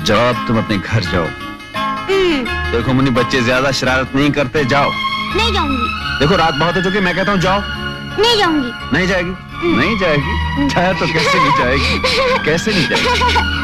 जाओ, अब तुम अपने घर जाओ। देखो मुन्नी, बच्चे ज्यादा शरारत नहीं करते, जाओ। नहीं जाऊंगी। देखो रात बहुत हो चुकी, मैं कहता हूँ जाओ। नहीं जाऊंगी। नहीं जाएगी? नहीं जाएगी? चाहे तो कैसे नहीं जाएगी? कैसे नहीं जाएगी?